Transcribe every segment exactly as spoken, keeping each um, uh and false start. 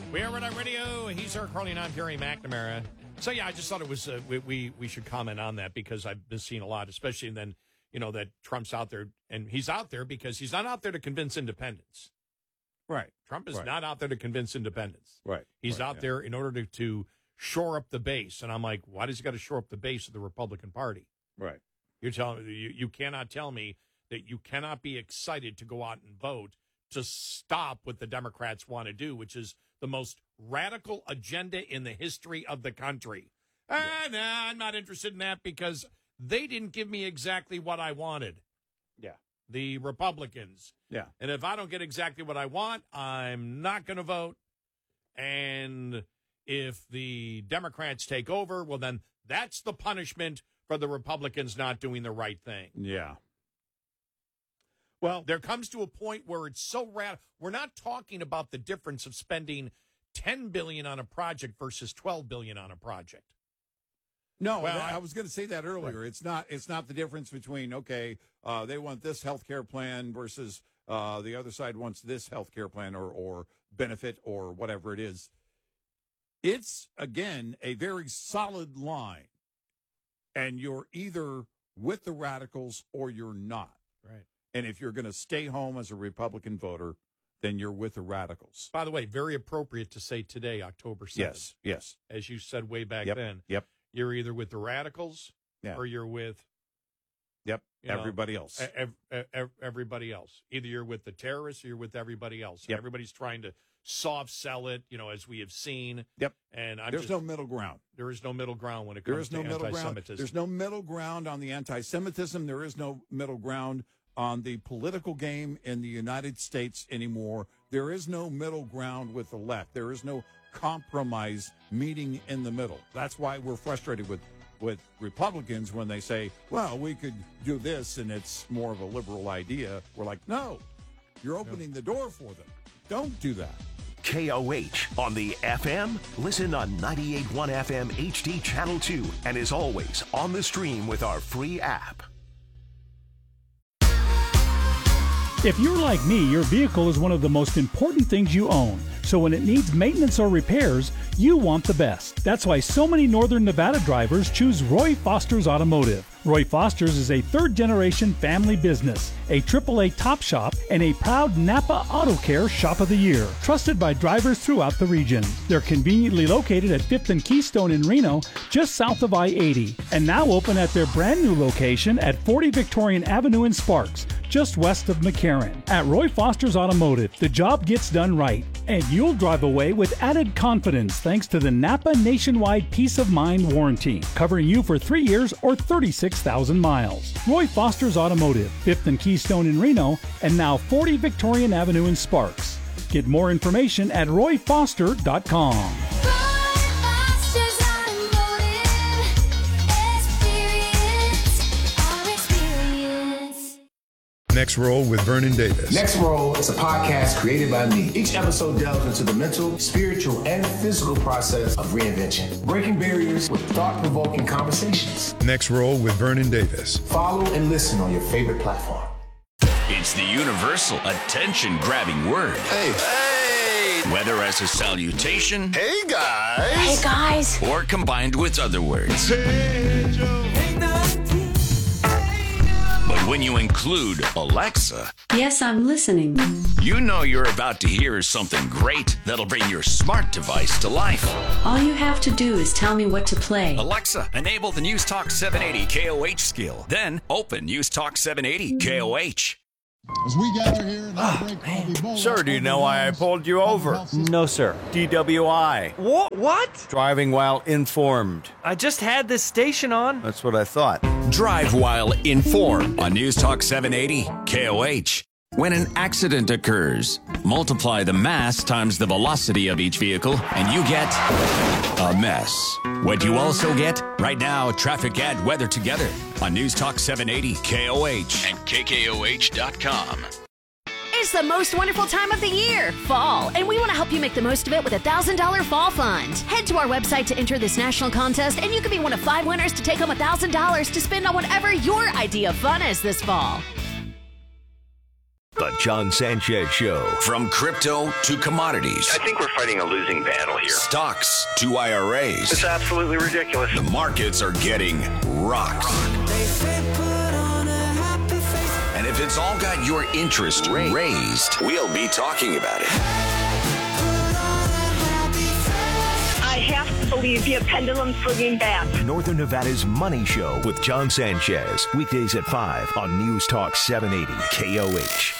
We are Red Eye Radio. He's our Carly, and I'm Gary McNamara. So, yeah, I just thought it was, uh, we, we we should comment on that because I've been seeing a lot, especially then, you know, that Trump's out there, and he's out there because he's not out there to convince independents. Right. Trump is right. not out there to convince independents. Right. He's right, out yeah. there in order to, to shore up the base. And I'm like, why does he got to shore up the base of the Republican Party? Right. You're telling me, you, you cannot tell me that you cannot be excited to go out and vote to stop what the Democrats want to do, which is the most radical agenda in the history of the country. Yeah. Ah, nah, I'm not interested in that because they didn't give me exactly what I wanted. Yeah. The Republicans. Yeah. And if I don't get exactly what I want, I'm not going to vote. And if the Democrats take over, well, then that's the punishment for the Republicans not doing the right thing. Yeah. Well, there comes to a point where it's so rad. We're not talking about the difference of spending ten billion dollars on a project versus twelve billion dollars on a project. No, well, I, I was going to say that earlier. Right. It's not. It's not the difference between okay, uh, they want this health care plan versus uh, the other side wants this health care plan or or benefit or whatever it is. It's again a very solid line, and you're either with the radicals or you're not. Right. And if you're going to stay home as a Republican voter, then you're with the radicals. By the way, very appropriate to say today, October seventh. Yes, yes. As you said way back yep, then. Yep. You're either with the radicals yeah. or you're with yep everybody know, else. Ev- ev- everybody else. Either you're with the terrorists or you're with everybody else. Yep. Everybody's trying to soft sell it, you know, as we have seen. Yep. And I'm There's just, no middle ground. There is no middle ground when it there comes is no to middle anti-Semitism. Ground. There's no middle ground on the anti-Semitism. There is no middle ground on the political game in the United States anymore. There is no middle ground with the left. There is no compromise meeting in the middle. That's why we're frustrated with, with Republicans when they say, well, we could do this and it's more of a liberal idea. We're like, no, you're opening no. the door for them. Don't do that. K O H on the F M. Listen on ninety-eight point one F M H D Channel two. And as always, on the stream with our free app. If you're like me, your vehicle is one of the most important things you own. So when it needs maintenance or repairs, you want the best. That's why so many Northern Nevada drivers choose Roy Foster's Automotive. Roy Foster's is a third-generation family business, a triple A top shop, and a proud Napa Auto Care Shop of the Year, trusted by drivers throughout the region. They're conveniently located at fifth and Keystone in Reno, just south of I eighty, and now open at their brand new location at forty Victorian Avenue in Sparks, just west of McCarran. At Roy Foster's Automotive, the job gets done right, and you'll drive away with added confidence thanks to the Napa Nationwide Peace of Mind Warranty, covering you for three years or thirty-six thousand miles. Roy Foster's Automotive, fifth and Keystone in Reno, and now forty Victorian Avenue in Sparks. Get more information at roy foster dot com. Next Roll with Vernon Davis. Next Roll is a podcast created by me. Each episode delves into the mental, spiritual, and physical process of reinvention, breaking barriers with thought-provoking conversations. Next Roll with Vernon Davis. Follow and listen on your favorite platform. It's the universal attention-grabbing word. Hey. Hey. Whether as a salutation. Hey, guys. Hey, guys. Or combined with other words. Hey, Joe. But when you include Alexa... Yes, I'm listening. You know you're about to hear something great that'll bring your smart device to life. All you have to do is tell me what to play. Alexa, enable the News Talk seven eighty K O H skill. Then open News Talk seven eighty K O H. As we gather here in oh, break, Sir, do you know why I pulled you over? No, sir. D W I. What? What? Driving while informed. I just had this station on. That's what I thought. Drive while informed on News Talk seven eighty K O H. When an accident occurs, multiply the mass times the velocity of each vehicle, and you get a mess. What you also get? Right now, traffic and weather together on News Talk seven eighty K O H and K K O H dot com. It's the most wonderful time of the year, fall, and we want to help you make the most of it with a one thousand dollars Fall Fund. Head to our website to enter this national contest, and you can be one of five winners to take home one thousand dollars to spend on whatever your idea of fun is this fall. The John Sanchez Show. From crypto to commodities. I think we're fighting a losing battle here. Stocks to I R As. It's absolutely ridiculous. The markets are getting rocked. And if it's all got your interest raised, we'll be talking about it. I have to believe your pendulum swinging back. Northern Nevada's Money Show with John Sanchez. Weekdays at five on News Talk seven eighty K O H.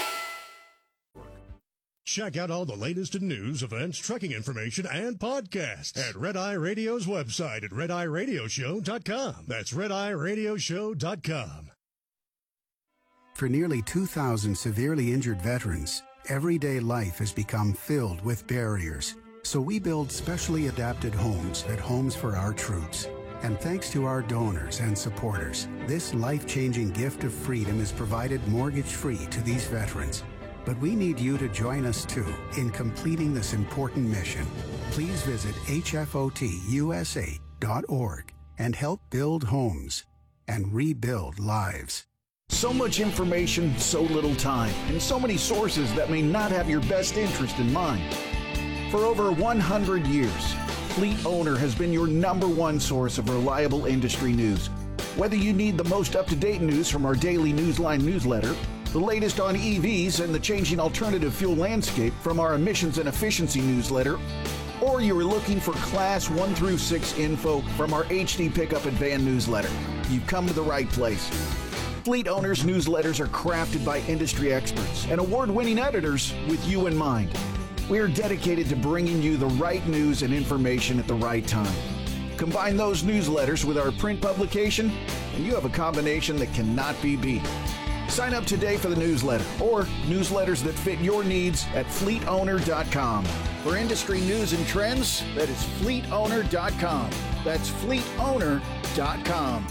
Check out all the latest in news, events, trucking information, and podcasts at Red Eye Radio's website at red eye radio show dot com. That's red eye radio show dot com. For nearly two thousand severely injured veterans, everyday life has become filled with barriers. So we build specially adapted homes at Homes for Our Troops. And thanks to our donors and supporters, this life-changing gift of freedom is provided mortgage-free to these veterans. But we need you to join us, too, in completing this important mission. Please visit H F O T U S A dot org and help build homes and rebuild lives. So much information, so little time, and so many sources that may not have your best interest in mind. For over one hundred years, Fleet Owner has been your number one source of reliable industry news. Whether you need the most up-to-date news from our daily Newsline newsletter, the latest on E Vs and the changing alternative fuel landscape from our emissions and efficiency newsletter, or you are looking for Class one through six info from our H D Pickup and Van newsletter, you've come to the right place. Fleet Owners newsletters are crafted by industry experts and award-winning editors with you in mind. We are dedicated to bringing you the right news and information at the right time. Combine those newsletters with our print publication, and you have a combination that cannot be beat. Sign up today for the newsletter or newsletters that fit your needs at fleet owner dot com. For industry news and trends, that is fleet owner dot com. That's fleet owner dot com.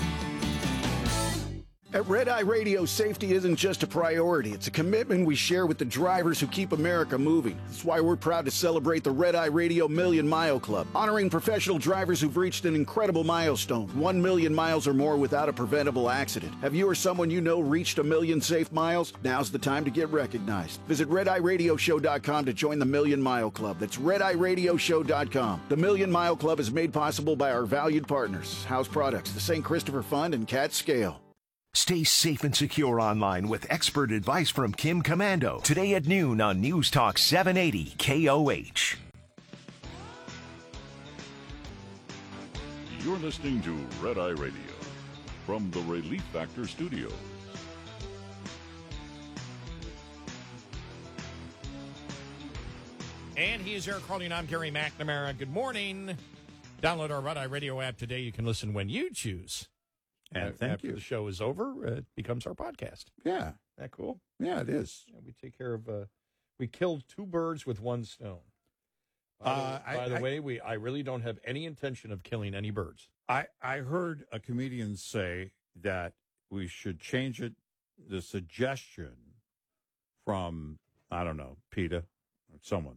At Red Eye Radio, safety isn't just a priority. It's a commitment we share with the drivers who keep America moving. That's why we're proud to celebrate the Red Eye Radio Million Mile Club, honoring professional drivers who've reached an incredible milestone, one million miles or more without a preventable accident. Have you or someone you know reached a million safe miles? Now's the time to get recognized. Visit red eye radio show dot com to join the Million Mile Club. That's red eye radio show dot com. The Million Mile Club is made possible by our valued partners, House Products, the Saint Christopher Fund, and Cat Scale. Stay safe and secure online with expert advice from Kim Commando. Today at noon on News Talk seven eighty K O H. You're listening to Red Eye Radio from the Relief Factor Studios. And he is Eric Carly, and I'm Gary McNamara. Good morning. Download our Red Eye Radio app today. You can listen when you choose. And thank After you. the show is over, it becomes our podcast. Yeah. Isn't that cool? Yeah, it is. Yeah, we take care of, uh, we killed two birds with one stone. By, Uh, the, I- by the I- way, we I really don't have any intention of killing any birds. I, I heard a comedian say that we should change it, the suggestion from, I don't know, PETA or someone,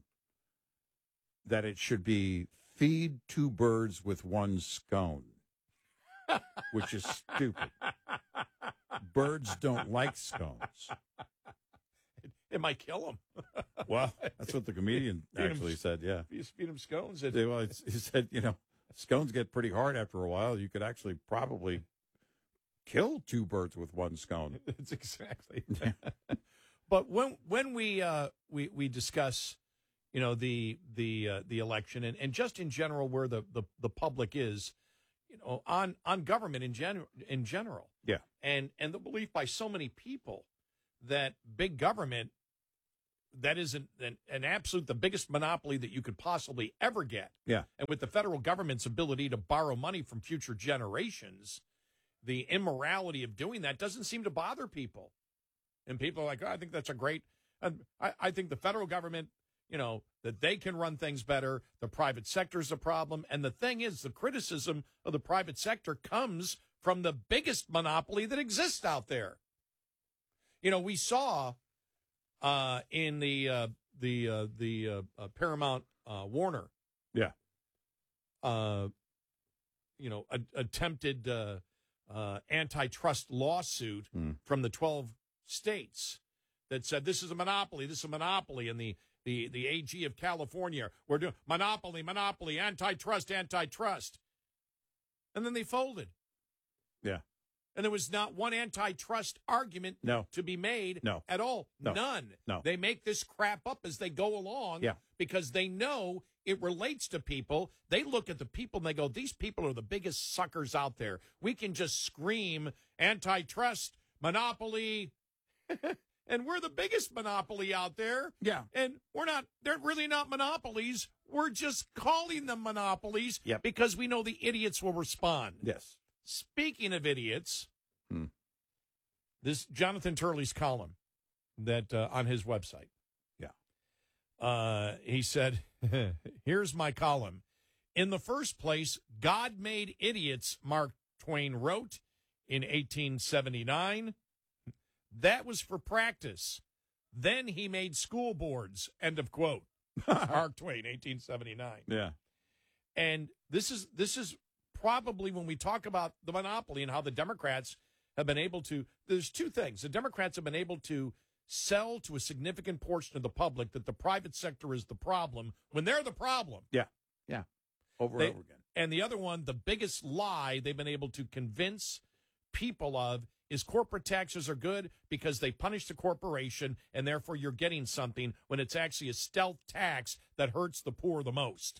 that it should be feed two birds with one scone, which is stupid. Birds don't like scones. It, it might kill them. Well, that's what the comedian Feed 'em- actually said, yeah. You feed them scones. And, They- well, it's- he said, you know, scones get pretty hard after a while. You could actually probably kill two birds with one scone. It's exactly. But when when we uh, we we discuss, you know, the the uh, the election and, and just in general where the, the, the public is, you know, on on government in general in general, Yeah. and and the belief by so many people that big government, that is an, an, an absolute the biggest monopoly that you could possibly ever get. Yeah. And with the federal government's ability to borrow money from future generations, the immorality of doing that doesn't seem to bother people. And people are like, oh, I think that's a great, and I, I think the federal government, you know, that they can run things better. The private sector is a problem. And the thing is, the criticism of the private sector comes from the biggest monopoly that exists out there. You know, we saw uh, in the uh, the uh, the uh, uh, Paramount uh, Warner, Yeah. uh, you know, a, attempted uh, uh, antitrust lawsuit Mm. from the twelve states that said this is a monopoly, this is a monopoly, and the the the A G of California, we're doing monopoly, monopoly, antitrust, antitrust. And then they folded. Yeah. And there was not one antitrust argument no. to be made no. at all. No. None. No. They make this crap up as they go along yeah. because they know it relates to people. They look at the people and they go, these people are the biggest suckers out there. We can just scream antitrust, monopoly, and we're the biggest monopoly out there. Yeah. And we're not, they're really not monopolies. We're just calling them monopolies yep. because we know the idiots will respond. Yes. Speaking of idiots, hmm. this Jonathan Turley's column that uh, on his website. Yeah. Uh, he said, here's my column. In the first place, God made idiots, Mark Twain wrote in eighteen seventy-nine. That was for practice. Then he made school boards, end of quote. Mark Twain, eighteen seventy-nine. Yeah. And this is this is probably when we talk about the monopoly and how the Democrats have been able to, there's two things. The Democrats have been able to sell to a significant portion of the public that the private sector is the problem when they're the problem. Yeah. Yeah. Over they, and over again. And the other one, the biggest lie they've been able to convince people of is corporate taxes are good because they punish the corporation and therefore you're getting something when it's actually a stealth tax that hurts the poor the most.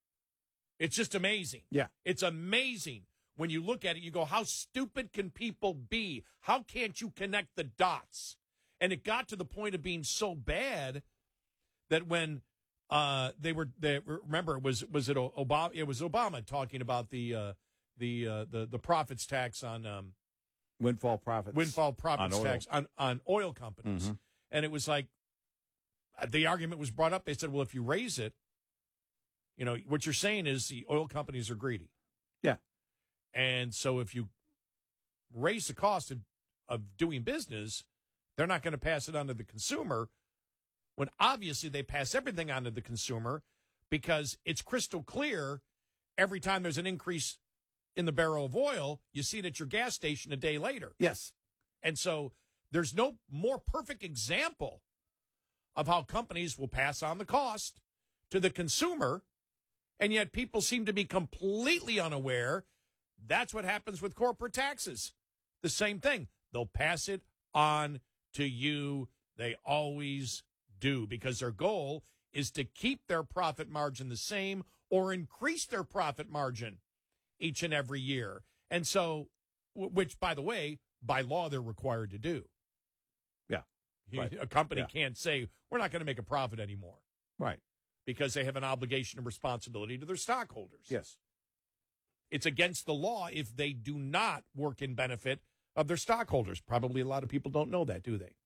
It's just amazing. Yeah. It's amazing. When you look at it, you go, how stupid can people be? How can't you connect the dots? And it got to the point of being so bad that when uh, they were, they remember, it was was it Obama? It was Obama talking about the uh, the uh, the the profits tax on um, windfall profits, windfall profits on tax on on oil companies, mm-hmm. and it was like the argument was brought up. They said, well, if you raise it, you know, what you're saying is the oil companies are greedy. Yeah. And so if you raise the cost of, of doing business, they're not going to pass it on to the consumer when obviously they pass everything on to the consumer because it's crystal clear every time there's an increase in the barrel of oil, you see it at your gas station a day later. Yes. And so there's no more perfect example of how companies will pass on the cost to the consumer. And yet people seem to be completely unaware. That's what happens with corporate taxes. The same thing. They'll pass it on to you. They always do because their goal is to keep their profit margin the same or increase their profit margin each and every year. And so, which, by the way, by law, they're required to do. Yeah. Right. A company yeah. can't say, we're not going to make a profit anymore. Right. Because they have an obligation and responsibility to their stockholders. Yes. It's against the law if they do not work in benefit of their stockholders. Probably a lot of people don't know that, do they?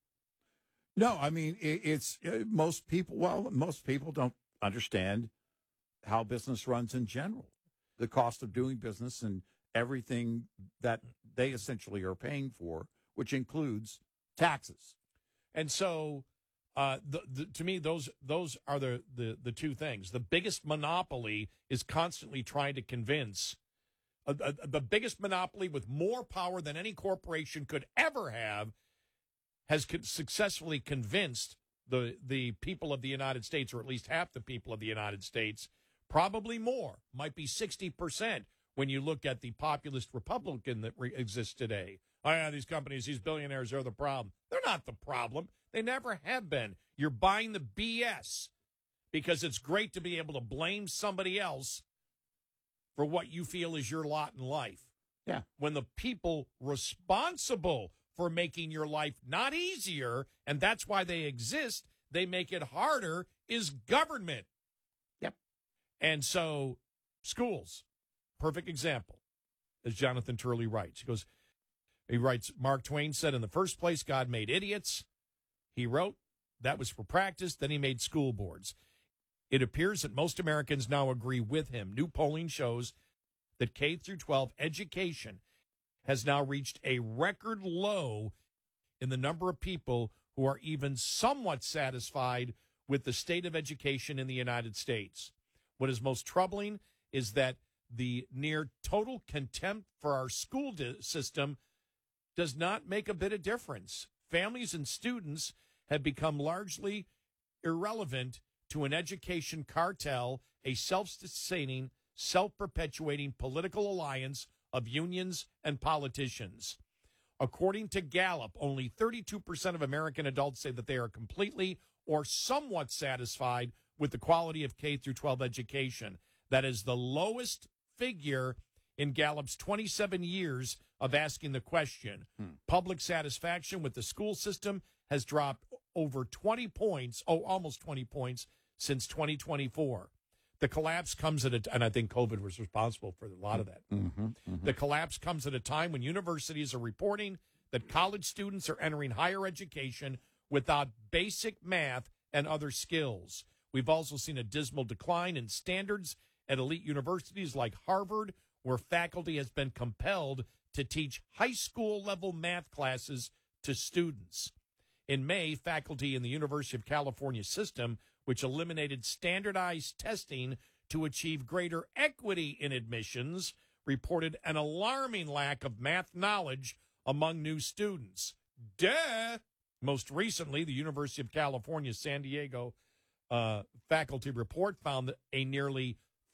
No, I mean, it, it's uh, most people, well, most people don't understand how business runs in general, the cost of doing business and everything that they essentially are paying for, which includes taxes. And so, uh, the, the, to me, those those are the, the, the two things. The biggest monopoly is constantly trying to convince uh, uh, the biggest monopoly with more power than any corporation could ever have has co- successfully convinced the the people of the United States, or at least half the people of the United States, probably more, might be sixty percent when you look at the populist Republican that re- exists today. Oh, yeah, these companies, these billionaires are the problem. They're not the problem. They never have been. You're buying the B S because it's great to be able to blame somebody else for what you feel is your lot in life. Yeah. When the people responsible for making your life not easier, and that's why they exist, they make it harder, is government. Yep. And so schools, perfect example, as Jonathan Turley writes. He goes, he writes, Mark Twain said, in the first place, God made idiots. He wrote, that was for practice. Then he made school boards. It appears that most Americans now agree with him. New polling shows that K through twelve education has now reached a record low in the number of people who are even somewhat satisfied with the state of education in the United States. What is most troubling is that the near total contempt for our school di- system does not make a bit of difference. Families and students have become largely irrelevant to an education cartel, a self-sustaining, self-perpetuating political alliance of unions and politicians. According to Gallup, only thirty-two percent of American adults say that they are completely or somewhat satisfied with the quality of K through twelve education. That is the lowest figure in Gallup's twenty-seven years of asking the question. Hmm. Public satisfaction with the school system has dropped over twenty points, oh, almost twenty points since twenty twenty-four. The collapse comes at a, and I think COVID was responsible for a lot of that. Mm-hmm, mm-hmm. The collapse comes at a time when universities are reporting that college students are entering higher education without basic math and other skills. We've also seen a dismal decline in standards at elite universities like Harvard, where faculty has been compelled to teach high school level math classes to students. In May, faculty in the University of California system, which eliminated standardized testing to achieve greater equity in admissions, reported an alarming lack of math knowledge among new students. Duh! Most recently, the University of California, San Diego uh, faculty report found that a nearly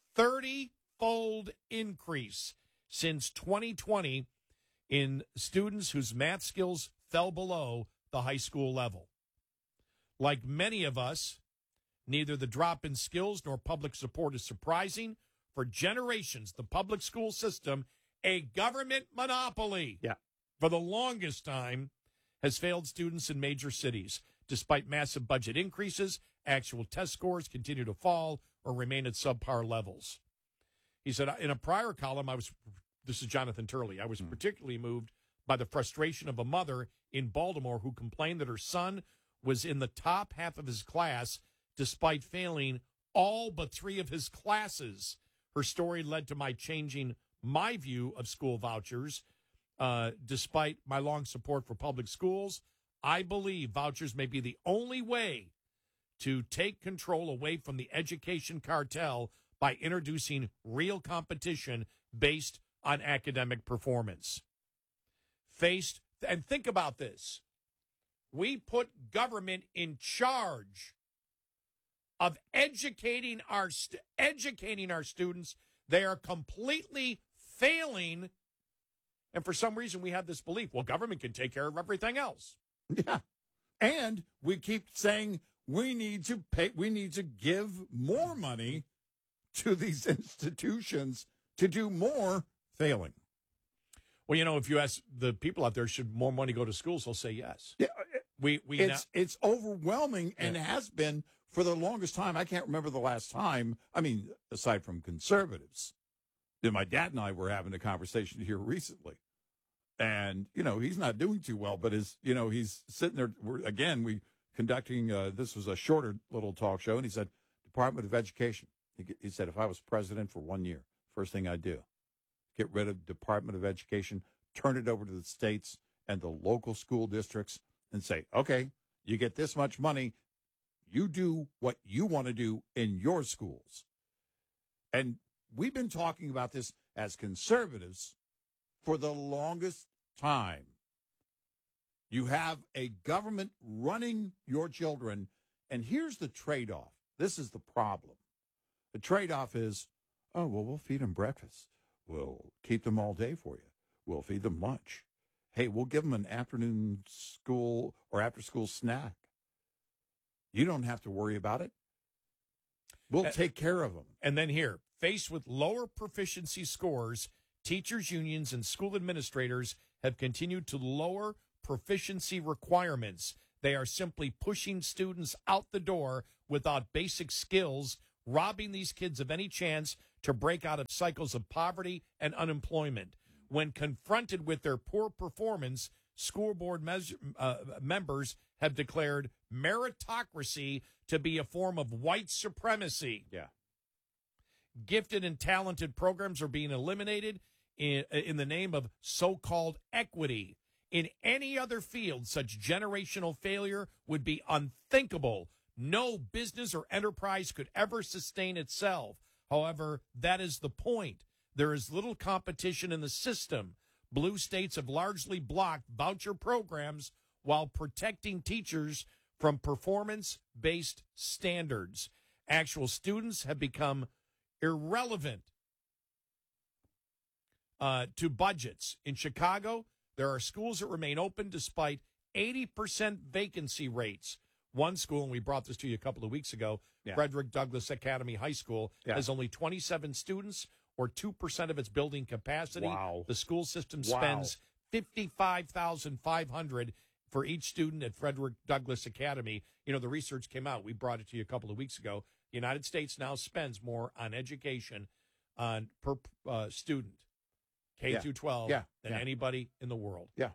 thirty-fold increase since twenty twenty in students whose math skills fell below the high school level. Like many of us, neither the drop in skills nor public support is surprising. For generations, the public school system, a government monopoly, yeah. for the longest time, has failed students in major cities. Despite massive budget increases, actual test scores continue to fall or remain at subpar levels. He said, in a prior column, I was, this is Jonathan Turley, I was mm. particularly moved by the frustration of a mother in Baltimore who complained that her son was in the top half of his class despite failing all but three of his classes. Her story led to my changing my view of school vouchers. Uh, despite my long support for public schools, I believe vouchers may be the only way to take control away from the education cartel by introducing real competition based on academic performance. Faced, and think about this, we put government in charge of educating our st- educating our students. They are completely failing, and for some reason we have this belief, well, government can take care of everything else. Yeah, and we keep saying we need to pay, we need to give more money to these institutions to do more, failing. Well, you know, if you ask the people out there, should more money go to schools, they'll say yes. Yeah, we we it's now- it's overwhelming and yeah. has been for the longest time. I can't remember the last time. I mean, aside from conservatives, then my dad and I were having a conversation here recently, and you know he's not doing too well, but his you know he's sitting there. We're, again, we conducting. Uh, this was a shorter little talk show, and he said, Department of Education. He, he said, if I was president for one year, first thing I'd do, get rid of Department of Education, turn it over to the states and the local school districts and say, okay, you get this much money. You do what you want to do in your schools. And we've been talking about this as conservatives for the longest time. You have a government running your children, and here's the trade-off. This is the problem. The trade-off is, oh, well, we'll feed them breakfast. We'll keep them all day for you. We'll feed them lunch. Hey, we'll give them an afternoon school or after-school snack. You don't have to worry about it. We'll uh, take care of them. And then here, faced with lower proficiency scores, teachers' unions and school administrators have continued to lower proficiency requirements. They are simply pushing students out the door without basic skills, robbing these kids of any chance to break out of cycles of poverty and unemployment. When confronted with their poor performance, school board mes- uh, members have declared meritocracy to be a form of white supremacy. Yeah. Gifted and talented programs are being eliminated in, in the name of so-called equity. In any other field, such generational failure would be unthinkable. No business or enterprise could ever sustain itself. However, that is the point. There is little competition in the system. Blue states have largely blocked voucher programs while protecting teachers from performance-based standards. Actual students have become irrelevant uh, to budgets. In Chicago, there are schools that remain open despite eighty percent vacancy rates. One school, and we brought this to you a couple of weeks ago, yeah. Frederick Douglass Academy High School, yeah. has only twenty-seven students or two percent of its building capacity. Wow. The school system wow. spends fifty-five thousand five hundred dollars for each student at Frederick Douglass Academy. You know, the research came out. We brought it to you a couple of weeks ago. The United States now spends more on education on per uh, student, K yeah. through twelve, yeah. than yeah. anybody in the world. Yeah.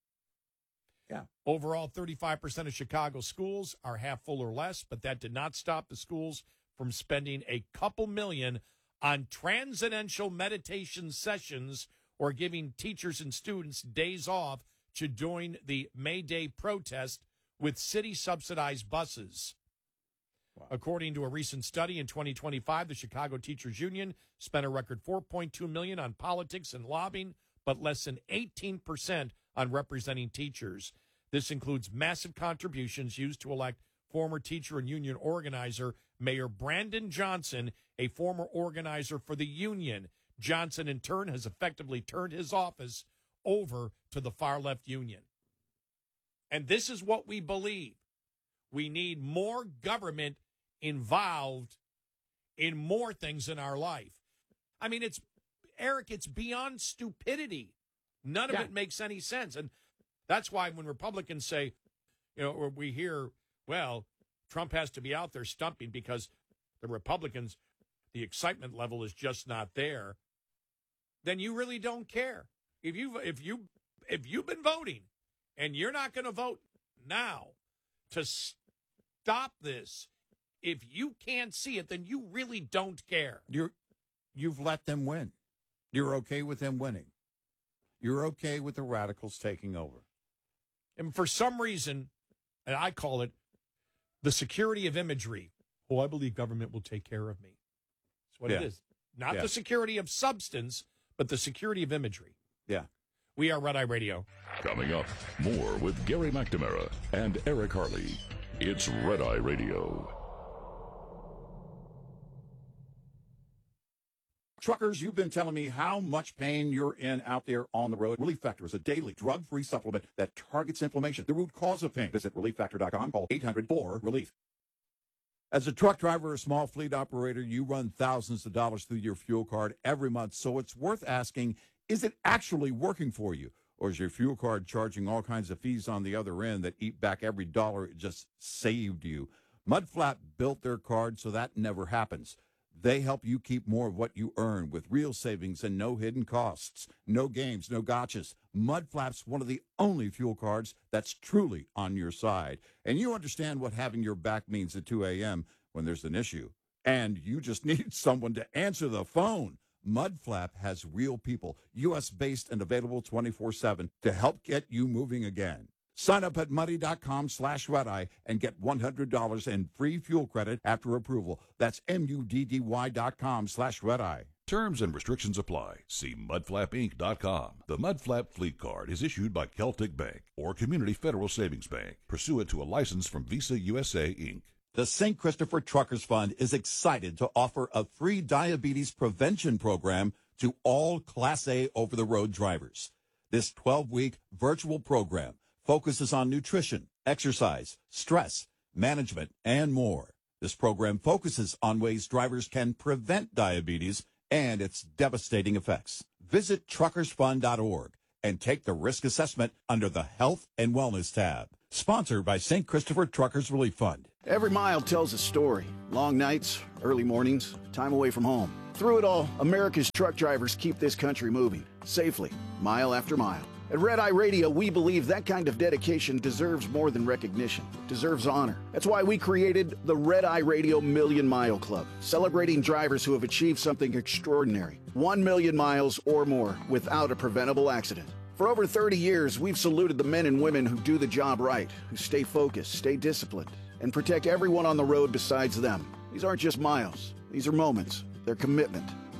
Yeah. Overall, thirty-five percent of Chicago schools are half full or less, but that did not stop the schools from spending a couple million on transcendental meditation sessions or giving teachers and students days off to join the May Day protest with city-subsidized buses. Wow. According to a recent study in twenty twenty-five, the Chicago Teachers Union spent a record four point two million dollars on politics and lobbying, but less than eighteen percent on representing teachers. This includes massive contributions used to elect former teacher and union organizer Mayor Brandon Johnson, a former organizer for the union. Johnson, in turn, has effectively turned his office over to the far-left union. And this is what we believe. We need more government involved in more things in our life. I mean, it's, Eric, it's beyond stupidity. None of yeah. it makes any sense. And that's why when Republicans say, you know, or we hear, well, Trump has to be out there stumping because the Republicans, the excitement level is just not there, then you really don't care. If you if you if you've been voting and you're not going to vote now to stop this, if you can't see it, then you really don't care. You're you've let them win. You're okay with them winning. You're okay with the radicals taking over. And for some reason, and I call it the security of imagery. Oh, I believe government will take care of me. That's what yeah. it is. Not yeah. the security of substance, but the security of imagery. Yeah. We are Red Eye Radio. Coming up, more with Gary McNamara and Eric Harley. It's Red Eye Radio. Truckers, you've been telling me how much pain you're in out there on the road. Relief Factor is a daily drug-free supplement that targets inflammation, the root cause of pain. Visit relief factor dot com. Call eight hundred four relief. As a truck driver or small fleet operator, you run thousands of dollars through your fuel card every month, so it's worth asking, is it actually working for you? Or is your fuel card charging all kinds of fees on the other end that eat back every dollar it just saved you? Mudflap built their card so that never happens. They help you keep more of what you earn with real savings and no hidden costs. No games, no gotchas. Mudflap's one of the only fuel cards that's truly on your side. And you understand what having your back means at two a.m. when there's an issue. And you just need someone to answer the phone. Mudflap has real people, U S based and available twenty-four seven to help get you moving again. Sign up at muddy dot com slash red eye and get one hundred dollars in free fuel credit after approval. That's M U D D Y dot com slash red eye. Terms and restrictions apply. See mudflap inc dot com. The Mudflap Fleet Card is issued by Celtic Bank or Community Federal Savings Bank, pursuant to a license from Visa U S A, Incorporated. The Saint Christopher Truckers Fund is excited to offer a free diabetes prevention program to all Class A over-the-road drivers. This twelve-week virtual program focuses on nutrition, exercise, stress, management, and more. This program focuses on ways drivers can prevent diabetes and its devastating effects. Visit truckers fund dot org and take the risk assessment under the Health and Wellness tab. Sponsored by Saint Christopher Truckers Relief Fund. Every mile tells a story. Long nights, early mornings, time away from home. Through it all, America's truck drivers keep this country moving, safely, mile after mile. At Red Eye Radio, we believe that kind of dedication deserves more than recognition. It deserves honor. That's why we created the Red Eye Radio Million Mile Club, celebrating drivers who have achieved something extraordinary. One million miles or more without a preventable accident. For over thirty years, we've saluted the men and women who do the job right, who stay focused, stay disciplined, and protect everyone on the road besides them. These aren't just miles. These are moments. They're commitment.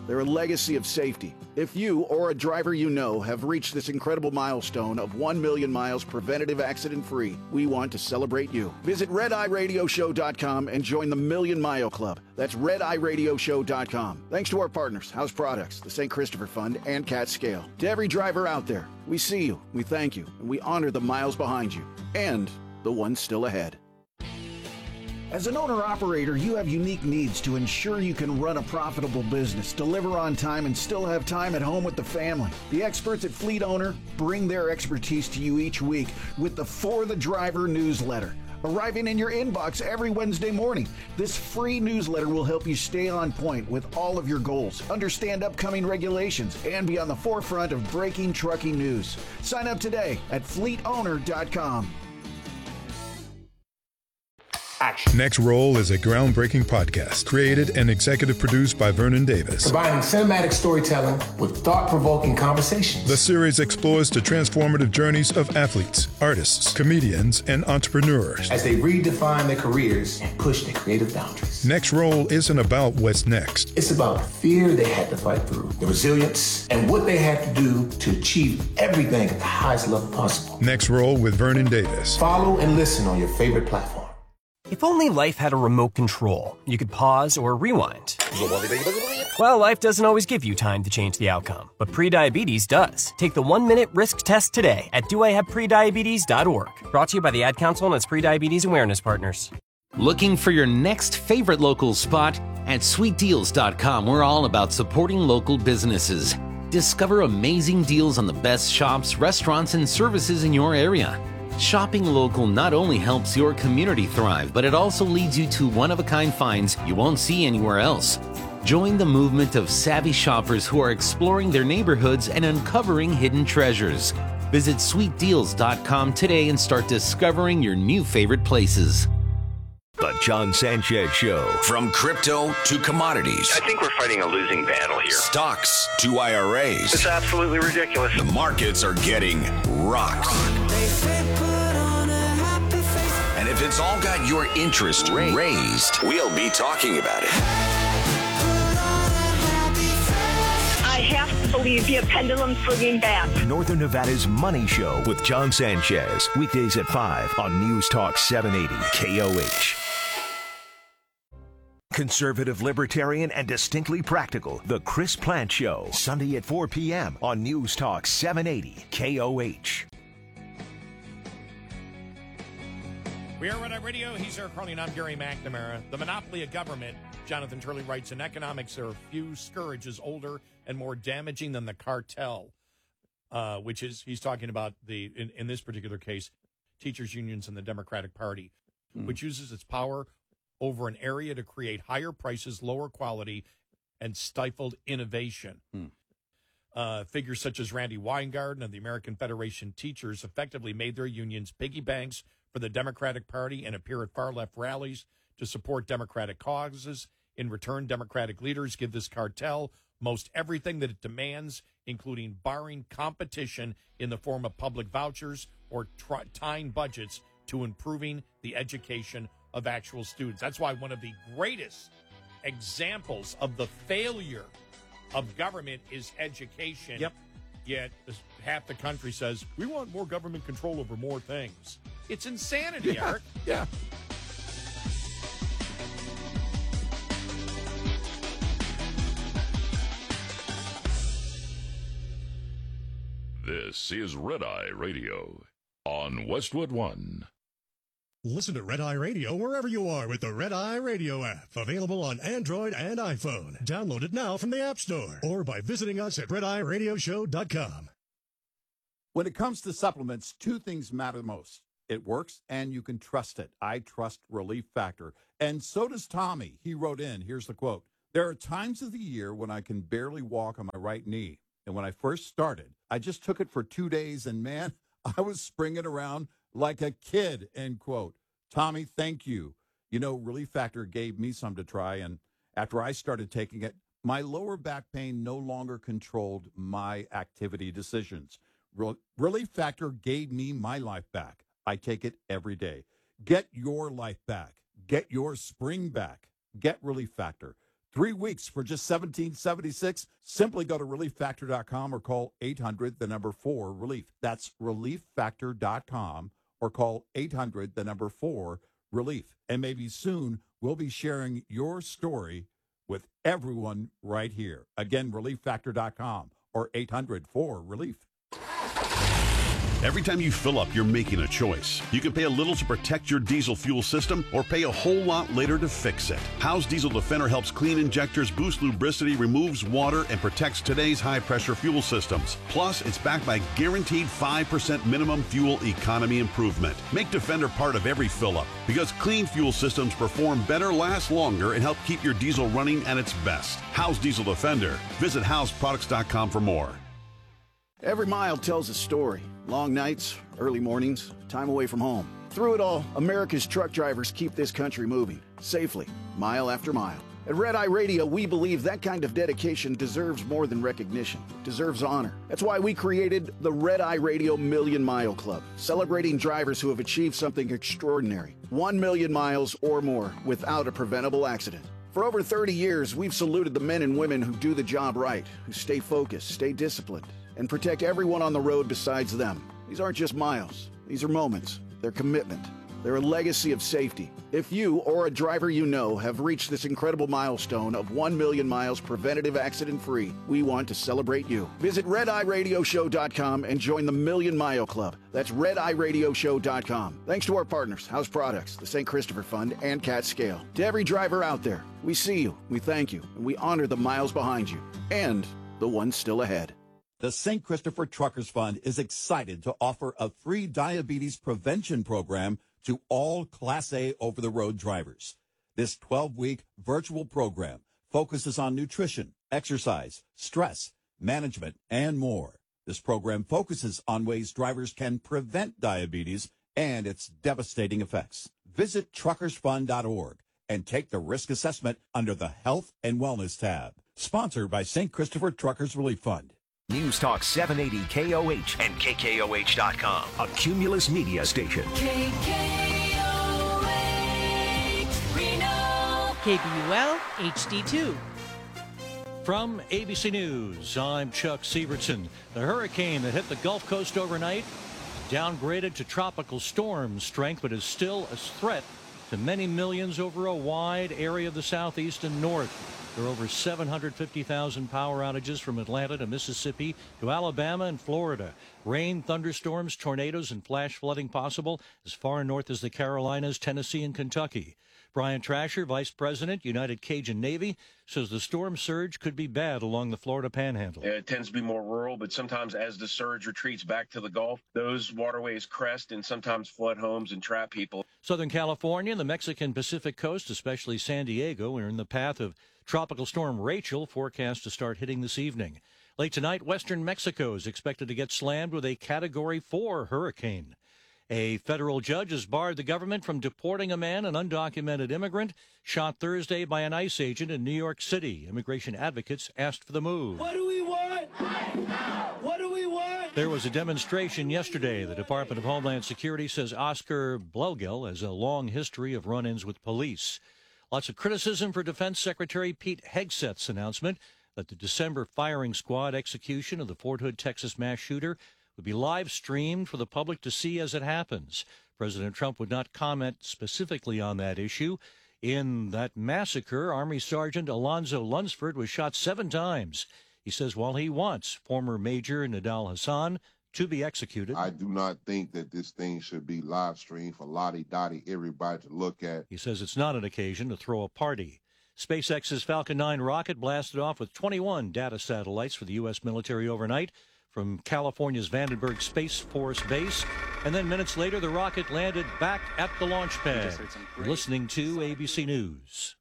They're a legacy of safety. If you or a driver you know have reached this incredible milestone of one million miles preventative accident-free, we want to celebrate you. Visit red eye radio show dot com and join the Million Mile Club. That's red eye radio show dot com. Thanks to our partners, House Products, the Saint Christopher Fund, and Cat Scale. To every driver out there, we see you, we thank you, and we honor the miles behind you and the ones still ahead. As an owner-operator, you have unique needs to ensure you can run a profitable business, deliver on time, and still have time at home with the family. The experts at Fleet Owner bring their expertise to you each week with the For the Driver newsletter, arriving in your inbox every Wednesday morning. This free newsletter will help you stay on point with all of your goals, understand upcoming regulations, and be on the forefront of breaking trucking news. Sign up today at fleet owner dot com. Action. Next Roll is a groundbreaking podcast created and executive produced by Vernon Davis. Combining cinematic storytelling with thought-provoking conversations. The series explores the transformative journeys of athletes, artists, comedians, and entrepreneurs as they redefine their careers and push their creative boundaries. Next Roll isn't about what's next. It's about the fear they had to fight through, the resilience, and what they had to do to achieve everything at the highest level possible. Next Roll with Vernon Davis. Follow and listen on your favorite platform. If only life had a remote control, you could pause or rewind. Well, life doesn't always give you time to change the outcome, but prediabetes does. Take the one-minute risk test today at do I have prediabetes dot org. Brought to you by the Ad Council and its prediabetes awareness partners. Looking for your next favorite local spot? At sweet deals dot com, we're all about supporting local businesses. Discover amazing deals on the best shops, restaurants, and services in your area. Shopping local not only helps your community thrive, but it also leads you to one-of-a-kind finds you won't see anywhere else. Join the movement of savvy shoppers who are exploring their neighborhoods and uncovering hidden treasures. Visit sweet deals dot com today and start discovering your new favorite places. The John Sanchez Show. From crypto to commodities. I think we're fighting a losing battle here. Stocks to I R As. It's absolutely ridiculous. The markets are getting rocked. And if it's all got your interest raised, we'll be talking about it. I have to believe the pendulum swinging back. Northern Nevada's Money Show with John Sanchez. Weekdays at five on News Talk seven eighty K O H. Conservative, libertarian, and distinctly practical. The Chris Plant Show. Sunday at four p.m. on News Talk seven eighty K O H. We are Red Eye Radio. He's Eric Carly, and I'm Gary McNamara. The monopoly of government, Jonathan Turley writes, in economics, there are few scourges older and more damaging than the cartel, uh, which is, he's talking about, the in, in this particular case, teachers' unions and the Democratic Party, mm. which uses its power over an area to create higher prices, lower quality, and stifled innovation. Mm. Uh, figures such as Randy Weingarten of the American Federation Teachers effectively made their unions piggy banks for the Democratic Party and appear at far-left rallies to support Democratic causes. In return, Democratic leaders give this cartel most everything that it demands, including barring competition in the form of public vouchers or tr- tying budgets to improving the education of actual students. That's why one of the greatest examples of the failure of government is education. Yep. Yet half the country says, we want more government control over more things. It's insanity, yeah, Eric. Yeah. This is Red Eye Radio on Westwood One. Listen to Red Eye Radio wherever you are with the Red Eye Radio app. Available on Android and iPhone. Download it now from the App Store or by visiting us at red eye radio show dot com. When it comes to supplements, two things matter most. It works, and you can trust it. I trust Relief Factor. And so does Tommy. He wrote in, here's the quote, "There are times of the year when I can barely walk on my right knee. And when I first started, I just took it for two days, and man, I was springing around like a kid," end quote. Tommy, thank you. You know, Relief Factor gave me some to try, and after I started taking it, my lower back pain no longer controlled my activity decisions. Re- Relief Factor gave me my life back. I take it every day. Get your life back. Get your spring back. Get Relief Factor. Three weeks for just seventeen seventy-six. Simply go to relief factor dot com or call eight hundred, the number four, relief. That's relief factor dot com or call eight hundred, the number four, relief. And maybe soon we'll be sharing your story with everyone right here. Again, relief factor dot com or eight hundred, four, relief. Every time you fill up, you're making a choice. You can pay a little to protect your diesel fuel system or pay a whole lot later to fix it. How's Diesel Defender helps clean injectors, boost lubricity, removes water, and protects today's high-pressure fuel systems. Plus, it's backed by guaranteed five percent minimum fuel economy improvement. Make Defender part of every fill-up because clean fuel systems perform better, last longer, and help keep your diesel running at its best. How's Diesel Defender? Visit house products dot com for more. Every mile tells a story. Long nights, early mornings, time away from home. Through it all, America's truck drivers keep this country moving, safely, mile after mile. At Red Eye Radio, we believe that kind of dedication deserves more than recognition, deserves honor. That's why we created the Red Eye Radio Million Mile Club, celebrating drivers who have achieved something extraordinary. One million miles or more without a preventable accident. For over thirty years, we've saluted the men and women who do the job right, who stay focused, stay disciplined, and protect everyone on the road besides them. These aren't just miles. These are moments. They're commitment. They're a legacy of safety. If you or a driver you know have reached this incredible milestone of one million miles preventative accident-free, we want to celebrate you. Visit red eye radio show dot com and join the Million Mile Club. That's red eye radio show dot com. Thanks to our partners, House Products, the Saint Christopher Fund, and Cat Scale. To every driver out there, we see you, we thank you, and we honor the miles behind you and the ones still ahead. The Saint Christopher Truckers Fund is excited to offer a free diabetes prevention program to all Class A over-the-road drivers. This twelve-week virtual program focuses on nutrition, exercise, stress, management, and more. This program focuses on ways drivers can prevent diabetes and its devastating effects. Visit truckers fund dot org and take the risk assessment under the Health and Wellness tab. Sponsored by Saint Christopher Truckers Relief Fund. News Talk seven eighty K O H and K K O H dot com, a Cumulus media station. K K O H, Reno. K B U L H D two. From A B C News, I'm Chuck Sievertson. The hurricane that hit the Gulf Coast overnight downgraded to tropical storm strength, but is still a threat to many millions over a wide area of the southeast and north. There are over seven hundred fifty thousand power outages from Atlanta to Mississippi to Alabama and Florida. Rain, thunderstorms, tornadoes, and flash flooding possible as far north as the Carolinas, Tennessee, and Kentucky. Brian Trasher, Vice President, United Cajun Navy, says the storm surge could be bad along the Florida Panhandle. It tends to be more rural, but sometimes as the surge retreats back to the Gulf, those waterways crest and sometimes flood homes and trap people. Southern California and the Mexican Pacific coast, especially San Diego, are in the path of Tropical Storm Rachel, forecast to start hitting this evening. Late tonight, western Mexico is expected to get slammed with a Category four hurricane. A federal judge has barred the government from deporting a man, an undocumented immigrant, shot Thursday by an ICE agent in New York City. Immigration advocates asked for the move. What do we want? What do we want? There was a demonstration yesterday. The Department of Homeland Security says Oscar Blelgel has a long history of run-ins with police. Lots of criticism for Defense Secretary Pete Hegseth's announcement that the December firing squad execution of the Fort Hood, Texas mass shooter would be live streamed for the public to see as it happens. President Trump would not comment specifically on that issue. In that massacre, Army Sergeant Alonzo Lunsford was shot seven times. He says while he wants former Major Nidal Hassan to be executed, I do not think that this thing should be live streamed for lottie-dottie everybody to look at. He says it's not an occasion to throw a party. SpaceX's Falcon nine rocket blasted off with twenty-one data satellites for the U S military overnight from California's Vandenberg Space Force Base. And then minutes later, the rocket landed back at the launch pad. You're listening to A B C News.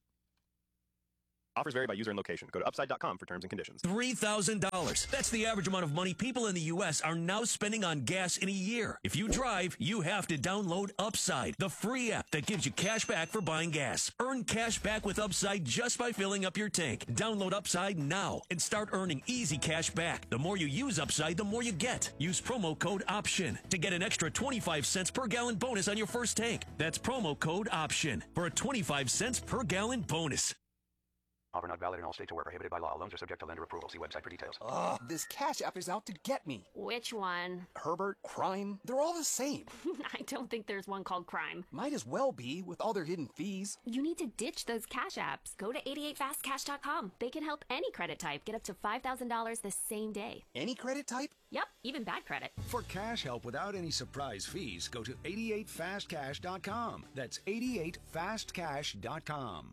Offers vary by user and location. Go to upside dot com for terms and conditions. three thousand dollars. That's the average amount of money people in the U S are now spending on gas in a year. If you drive, you have to download Upside, the free app that gives you cash back for buying gas. Earn cash back with Upside just by filling up your tank. Download Upside now and start earning easy cash back. The more you use Upside, the more you get. Use promo code OPTION to get an extra twenty-five cents per gallon bonus on your first tank. That's promo code OPTION for a twenty-five cents per gallon bonus. Offer not valid in all states or where prohibited by law. Loans are subject to lender approval. See website for details. Ugh, this Cash App is out to get me. Which one? Herbert, Crime, they're all the same. I don't think there's one called Crime. Might as well be, with all their hidden fees. You need to ditch those Cash Apps. Go to eighty-eight fast cash dot com. They can help any credit type get up to five thousand dollars the same day. Any credit type? Yep, even bad credit. For cash help without any surprise fees, go to eighty-eight fast cash dot com. That's eighty-eight fast cash dot com.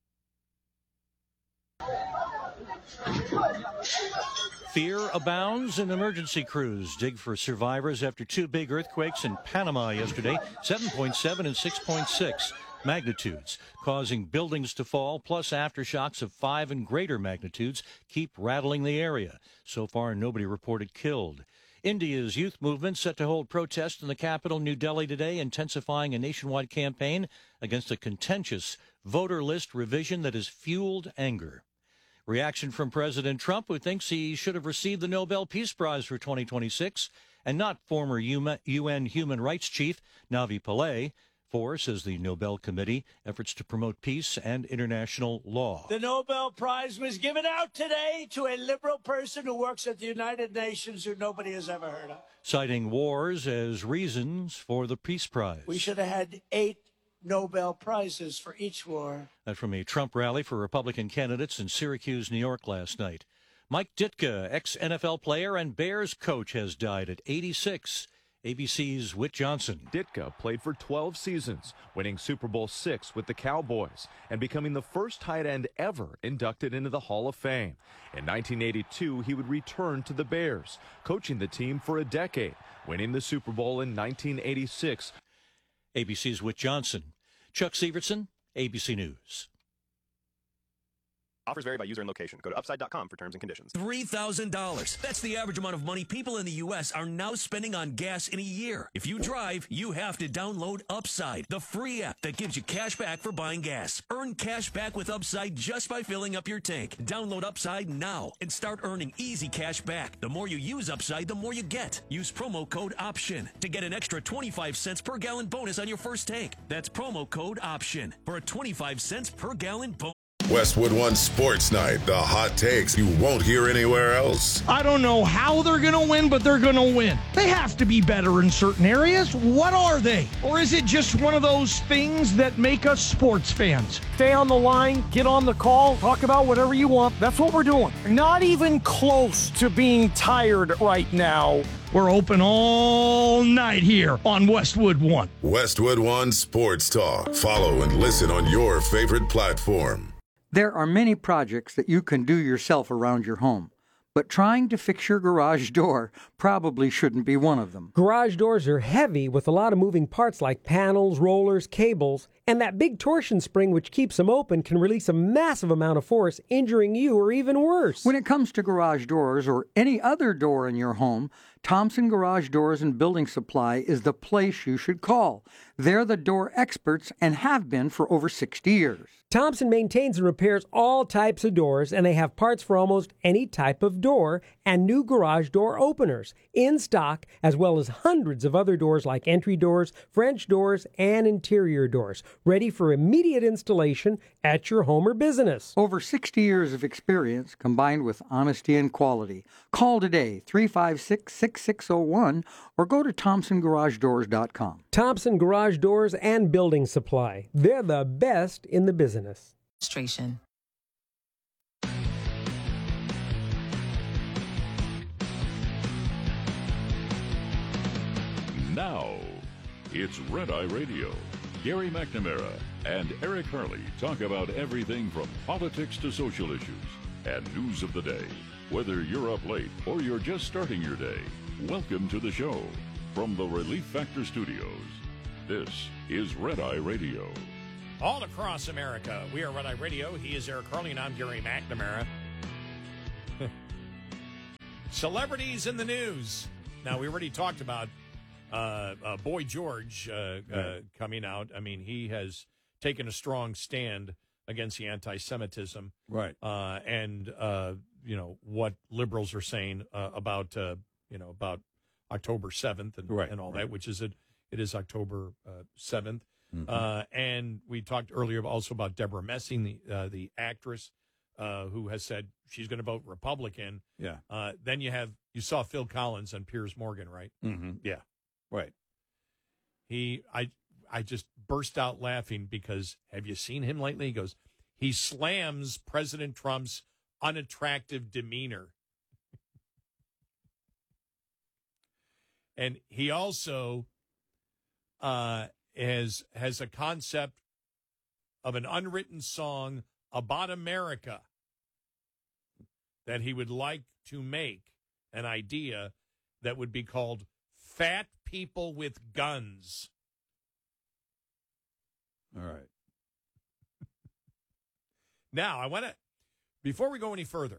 Fear abounds in emergency crews dig for survivors after two big earthquakes in Panama yesterday, seven point seven and six point six magnitudes, causing buildings to fall, plus aftershocks of five and greater magnitudes keep rattling the area. So far, nobody reported killed. India's youth movement set to hold protests in the capital, New Delhi, today, intensifying a nationwide campaign against a contentious voter list revision that has fueled anger. Reaction from President Trump, who thinks he should have received the Nobel Peace Prize for twenty twenty-six, and not former U N Human Rights Chief Navi Pillay, for, says the Nobel Committee, efforts to promote peace and international law. The Nobel Prize was given out today to a liberal person who works at the United Nations who nobody has ever heard of. Citing wars as reasons for the Peace Prize. We should have had eight Nobel Prizes for each war. That from a Trump rally for Republican candidates in Syracuse, New York last night. Mike Ditka, ex-N F L player and Bears coach, has died at eighty-six. A B C's Whit Johnson. Ditka played for twelve seasons, winning Super Bowl six with the Cowboys and becoming the first tight end ever inducted into the Hall of Fame. In nineteen eighty-two, he would return to the Bears, coaching the team for a decade, winning the Super Bowl in nineteen eighty-six. A B C's Whit Johnson. Chuck Severson, A B C News. Offers vary by user and location. Go to upside dot com for terms and conditions. three thousand dollars. That's the average amount of money people in the U S are now spending on gas in a year. If you drive, you have to download Upside, the free app that gives you cash back for buying gas. Earn cash back with Upside just by filling up your tank. Download Upside now and start earning easy cash back. The more you use Upside, the more you get. Use promo code OPTION to get an extra twenty-five cents per gallon bonus on your first tank. That's promo code OPTION for a twenty-five cents per gallon bonus. Westwood One Sports Night. The hot takes you won't hear anywhere else. I don't know how they're going to win, but they're going to win. They have to be better in certain areas. What are they? Or is it just one of those things that make us sports fans? Stay on the line, get on the call, talk about whatever you want. That's what we're doing. Not even close to being tired right now. We're open all night here on Westwood One. Westwood One Sports Talk. Follow and listen on your favorite platform. There are many projects that you can do yourself around your home, but trying to fix your garage door probably shouldn't be one of them. Garage doors are heavy with a lot of moving parts like panels, rollers, cables, and that big torsion spring which keeps them open can release a massive amount of force, injuring you or even worse. When it comes to garage doors or any other door in your home, Thompson Garage Doors and Building Supply is the place you should call. They're the door experts and have been for over sixty years. Thompson maintains and repairs all types of doors, and they have parts for almost any type of door and new garage door openers in stock, as well as hundreds of other doors like entry doors, French doors, and interior doors, ready for immediate installation at your home or business. Over sixty years of experience combined with honesty and quality. Call today, three five six, six six zero one, or go to thompson garage doors dot com. Thompson Garage Doors and Building Supply. They're the best in the business. Administration. Now, it's Red Eye Radio. Gary McNamara and Eric Harley talk about everything from politics to social issues and news of the day. Whether you're up late or you're just starting your day, welcome to the show. From the Relief Factor Studios, this is Red Eye Radio. All across America, we are Red Eye Radio. He is Eric Harley, and I'm Gary McNamara. Celebrities in the news. Now, we already talked about uh, uh, Boy George uh, uh, coming out. I mean, he has taken a strong stand against the anti-Semitism. Right. Uh, and, uh, you know, what liberals are saying uh, about, uh, you know, about October seventh and, right, and all right. that, which is it, it is October uh, seventh. Mm-hmm. Uh, and we talked earlier also about Deborah Messing, the uh, the actress uh, who has said she's going to vote Republican. Yeah. Uh, then you have you saw Phil Collins and Piers Morgan, right? Mm-hmm. Yeah. Right. He, I, I just burst out laughing because have you seen him lately? He goes, he slams President Trump's unattractive demeanor. And he also uh, has has a concept of an unwritten song about America that he would like to make an idea that would be called Fat People with Guns. All right. Now, I want to, before we go any further,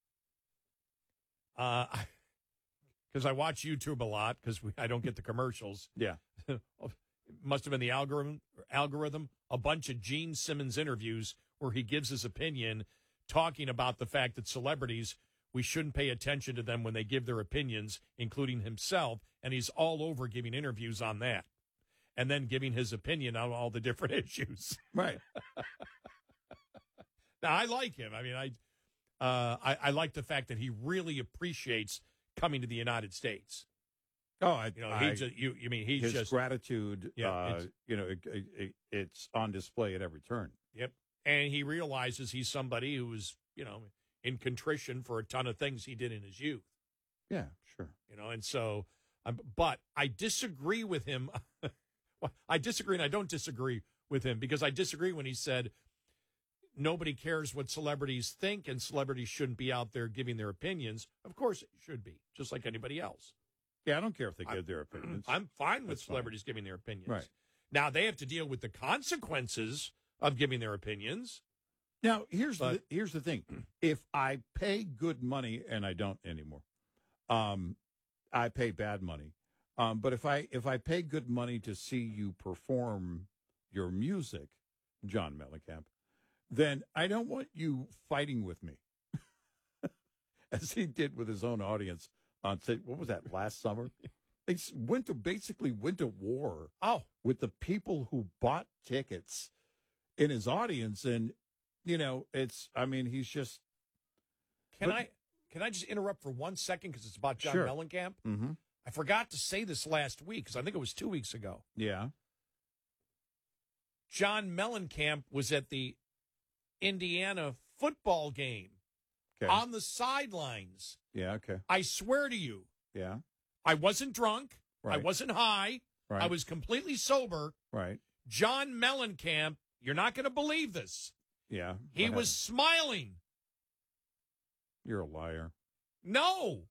uh, because I watch YouTube a lot because I don't get the commercials. Yeah. It must have been the algorithm, algorithm, a bunch of Gene Simmons interviews where he gives his opinion talking about the fact that celebrities, we shouldn't pay attention to them when they give their opinions, including himself. And he's all over giving interviews on that and then giving his opinion on all the different issues. Right. Now, I like him. I mean, I, uh, I, I like the fact that he really appreciates coming to the United States. Oh, I, you know, I, he just, you, you mean he's his just gratitude. Yeah, uh, it's- you know, it, it, it, it's on display at every turn. Yep. And he realizes he's somebody who was, you know, in contrition for a ton of things he did in his youth. Yeah, sure. You know, and so, um, but I disagree with him. Well, I disagree, and I don't disagree with him because I disagree when he said nobody cares what celebrities think and celebrities shouldn't be out there giving their opinions. Of course, it should be, just like anybody else. Yeah, I don't care if they I'm- give their opinions. I'm fine with That's fine. celebrities giving their opinions. Right. Now, they have to deal with the consequences of giving their opinions. Now, here's But- the here's the thing: if I pay good money, and I don't anymore, um, I pay bad money. Um, but if I if I pay good money to see you perform your music, John Mellencamp, then I don't want you fighting with me, as he did with his own audience on say, what was that last summer? They s- went to basically went to war. Oh, with the people who bought tickets in his audience, and you know, it's. I mean, he's just. Can But- I can I just interrupt for one second because it's about John Sure. Mellencamp? Mm-hmm. I forgot to say this last week because I think it was two weeks ago. Yeah. John Mellencamp was at the Indiana football game Okay. on the sidelines. Yeah. Okay. I swear to you, Yeah. I wasn't drunk. I Right. wasn't high. Right. I was completely sober. Right. John Mellencamp, you're not going to believe this. Yeah. He What was smiling. happened? You're a liar. No.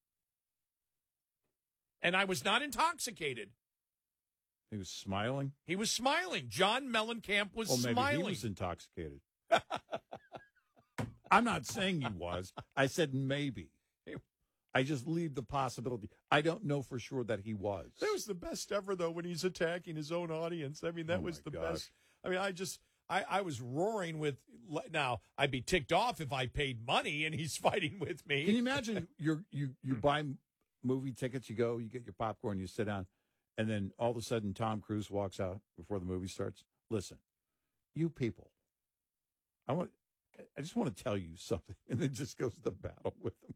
And I was not intoxicated. He was smiling. He was smiling. John Mellencamp was Well, maybe smiling. he was intoxicated. I'm not saying he was. I said maybe. I just leave the possibility. I don't know for sure that he was. That was the best ever, though, when he's attacking his own audience. I mean, that Oh, was my the gosh. best. I mean, I just, I, I was roaring with, now, I'd be ticked off if I paid money and he's fighting with me. Can you imagine you're, you you buy movie tickets, you go, you get your popcorn, you sit down, and then all of a sudden Tom Cruise walks out before the movie starts? Listen, you people, I want, I just want to tell you something, and then just goes to battle with them.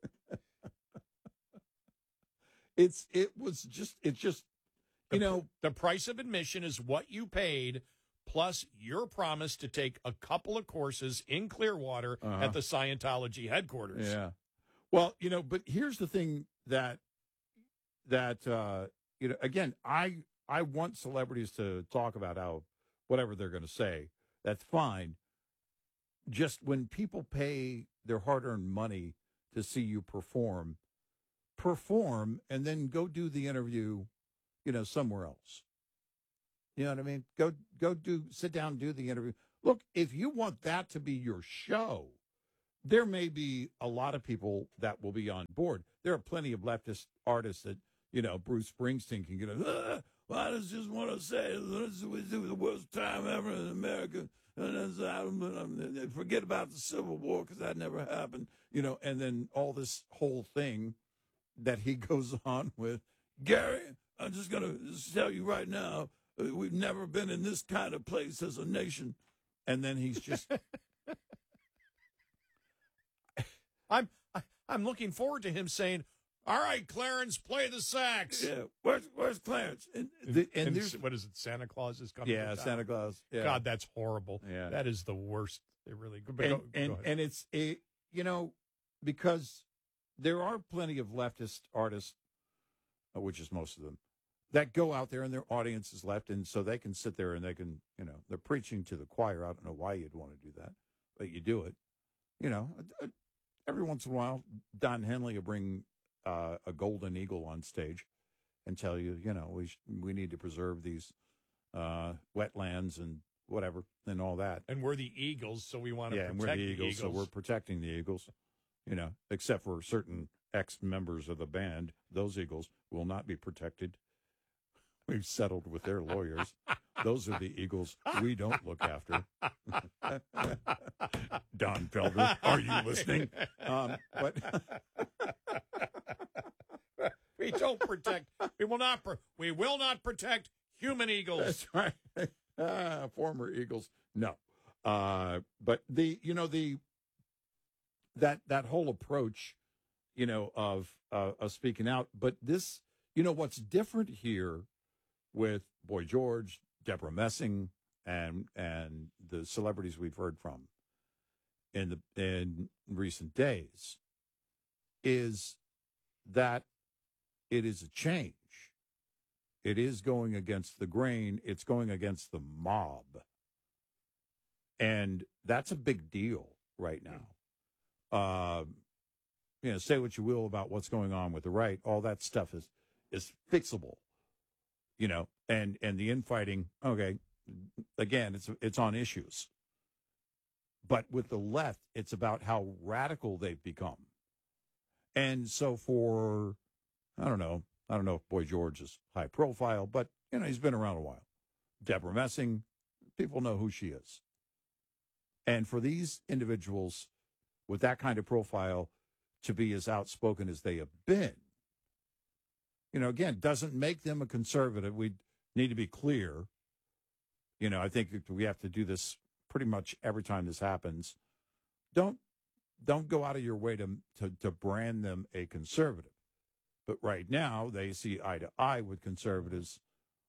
it's it was just it's just you know the price of admission is what you paid plus your promise to take a couple of courses in Clearwater Uh-huh. at the Scientology headquarters. Yeah. Well, you know, but here's the thing that that uh, you know, again, I I want celebrities to talk about how whatever they're going to say. That's fine. Just when people pay their hard-earned money to see you perform, perform and then go do the interview, you know, somewhere else. You know what I mean? Go go do sit down and do the interview. Look, if you want that to be your show, there may be a lot of people that will be on board. There are plenty of leftist artists that, you know, Bruce Springsteen can get a, ah, well, I just want to say this was the worst time ever in America. And that's, I don't, forget about the Civil War because that never happened. You know, and then all this whole thing that he goes on with. Gary, I'm just going to tell you right now, we've never been in this kind of place as a nation. And then he's just... I'm I, I'm looking forward to him saying, "All right, Clarence, play the sax." Yeah, where's where's Clarence? And, the, and, and there's what is it? Santa Claus is coming. yeah, to town. Santa Claus. Yeah. God, that's horrible. Yeah. That is the worst. It really. But and go, and, go ahead. and it's a you know because there are plenty of leftist artists, uh, which is most of them, that go out there and their audience is left, and so they can sit there and they can, you know, they're preaching to the choir. I don't know why you'd want to do that, but you do it. You know, uh, every once in a while, Don Henley will bring uh, a golden eagle on stage and tell you, you know, we sh- we need to preserve these uh, wetlands and whatever and all that. And we're the Eagles, so we want to yeah, protect and we're the the Eagles, so we're protecting the Eagles. You know, except for certain ex-members of the band, those Eagles will not be protected. We've settled with their lawyers. Those are the Eagles we don't look after. Don Felder, are you listening? Um, but we don't protect. We will not. Pro- we will not protect human eagles. That's right. Ah, former Eagles. No, uh, but the you know the that that whole approach, you know, of uh, of speaking out. But this, you know, what's different here with Boy George, Deborah Messing, and and the celebrities we've heard from in the in recent days is that it is a change. It is going against the grain. It's going against the mob. And that's a big deal right now. Uh, you know, say what you will about what's going on with the right. All that stuff is is fixable. You know, and, and the infighting, okay, again, it's it's on issues. But with the left, it's about how radical they've become. And so for, I don't know, I don't know if Boy George is high profile, but, you know, he's been around a while. Deborah Messing, people know who she is. And for these individuals with that kind of profile to be as outspoken as they have been, you know, again, doesn't make them a conservative. We need to be clear. You know, I think we have to do this pretty much every time this happens. Don't don't go out of your way to to, to brand them a conservative. But right now, they see eye to eye with conservatives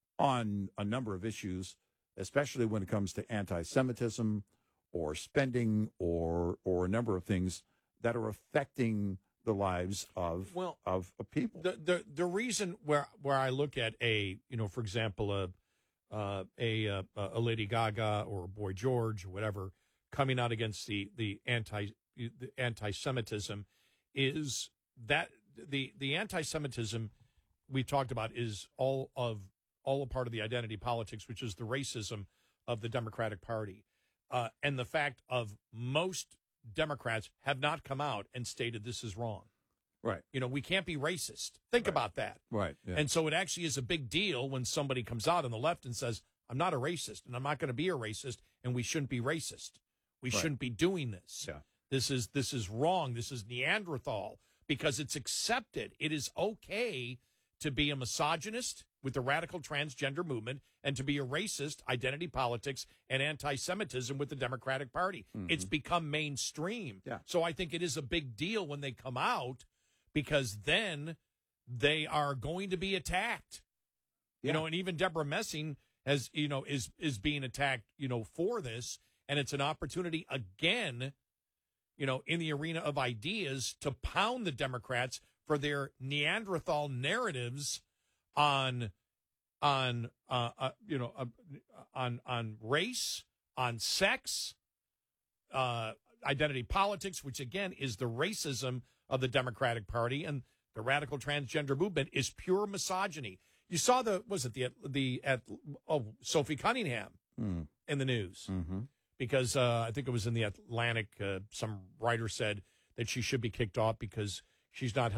on a number of issues, especially when it comes to anti-Semitism or spending or or a number of things that are affecting the lives of well, of, of people. The, the the reason where where I look at a, you know, for example, a uh, a uh, a Lady Gaga or a Boy George or whatever coming out against the the anti the anti-Semitism is that the the anti-Semitism we talked about is all of all a part of the identity politics, which is the racism of the Democratic Party, uh, and the fact of most Democrats have not come out and stated this is wrong. Right. You know, we can't be racist. Think right. about that. Right. Yeah. And so it actually is a big deal when somebody comes out on the left and says, I'm not a racist and I'm not going to be a racist and we shouldn't be racist. We right. shouldn't be doing this. Yeah. This is this is wrong. This is Neanderthal because it's accepted. It is okay to be a misogynist with the radical transgender movement and to be a racist, identity politics, and anti-Semitism with the Democratic Party. Mm-hmm. It's become mainstream. Yeah. So I think it is a big deal when they come out because then they are going to be attacked. Yeah. You know, and even Deborah Messing has, you know, is is being attacked, you know, for this. And it's an opportunity again, you know, in the arena of ideas to pound the Democrats for their Neanderthal narratives on, on, uh, uh, you know, uh, on on race, on sex, uh, identity politics, which again is the racism of the Democratic Party, and the radical transgender movement is pure misogyny. You saw the was it the the at oh Sophie Cunningham mm. in the news. Mm-hmm. Because uh, I think it was in the Atlantic, uh, some writer said that she should be kicked off because she's not